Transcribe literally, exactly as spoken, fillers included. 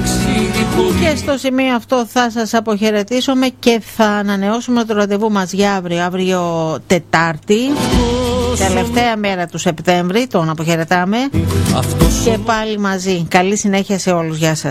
Και στο σημείο αυτό θα σας αποχαιρετήσουμε και θα ανανεώσουμε το ραντεβού μας για αύριο, αύριο Τετάρτη, τελευταία μέρα του Σεπτέμβρη, τον αποχαιρετάμε. Και πάλι μαζί. Καλή συνέχεια σε όλους. Γεια σας.